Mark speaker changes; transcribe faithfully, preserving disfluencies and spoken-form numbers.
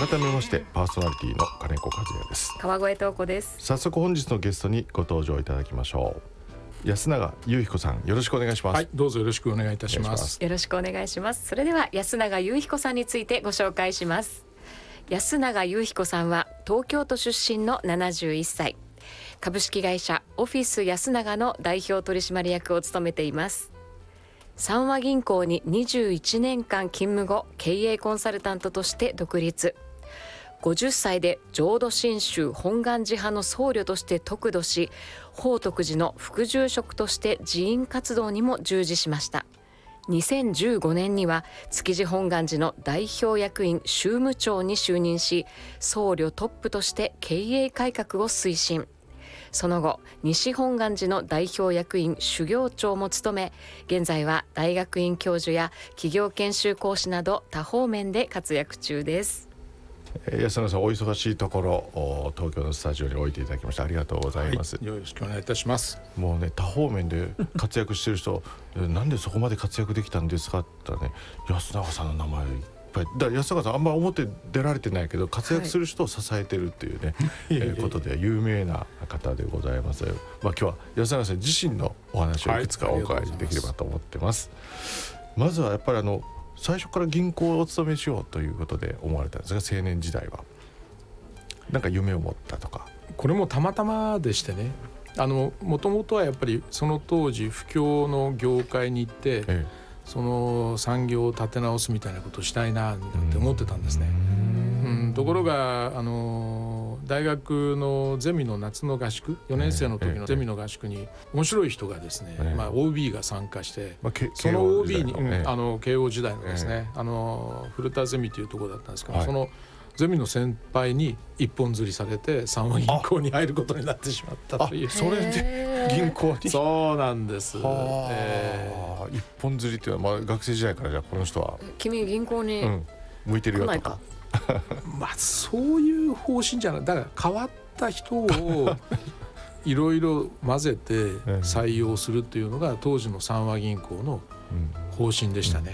Speaker 1: 改めましてパーソナリティの金子和也です。
Speaker 2: 川越東子です。
Speaker 1: 早速本日のゲストにご登場いただきましょう。安永裕彦さん、よろしくお願いします。
Speaker 3: はい、どうぞよろしくお願いいたします。
Speaker 2: よろしくお願いします。それでは安永裕彦さんについてご紹介します。安永裕彦さんは東京都出身のななじゅういっさい、株式会社オフィス安永の代表取締役を務めています。三和銀行ににじゅういちねんかん勤務後、経営コンサルタントとして独立。ごじゅっさいで浄土真宗本願寺派の僧侶として得度し、宝徳寺の副住職として寺院活動にも従事しました。にせんじゅうごねんには築地本願寺の代表役員宗務長に就任し、僧侶トップとして経営改革を推進。その後、西本願寺の代表役員修行長も務め、現在は大学院教授や企業研修講師など多方面で活躍中です。
Speaker 1: 安永さん、お忙しいところ東京のスタジオに置いていただきましてありがとうございます。
Speaker 3: はい、よろしくお願いいたします。
Speaker 1: もうね、多方面で活躍してる人なんでそこまで活躍できたんですかって言ったらね、安永さんの名前いっぱいだ。安永さんあんま表出られてないけど活躍する人を支えてるっていうね、はい、えー、ことで有名な方でございます。まあ、今日は安永さん自身のお話をいくつかお伺いできればと思ってます。はい、まずはやっぱりあの最初から銀行をお勤めしようということで思われたんですが、青年時代はなんか夢を持ったとか。
Speaker 3: これもたまたまでしてね、あのもともとはやっぱりその当時不況の業界に行って、ええ、その産業を立て直すみたいなことをしたいなって思ってたんですね。うん、ところがあの大学のゼミの夏の合宿、よねん生の時のゼミの合宿に面白い人がですね、ええ、まあ、オービー が参加して、まあ、その オービー に、うん、あの慶応時代のですね、え、あの古田ゼミというところだったんですけど、はい、そのゼミの先輩に一本釣りされて三和銀行に入ることになってしまったという。
Speaker 1: それで銀行に。
Speaker 3: そうなんです。
Speaker 1: えー、一本釣りっていうのは、まあ、学生時代からじゃあこの人は
Speaker 2: 君銀行に、うん、
Speaker 1: 向いてるよとか
Speaker 3: まあそういう方針じゃない。だから変わった人をいろいろ混ぜて採用するっていうのが当時の三和銀行の方針でしたね。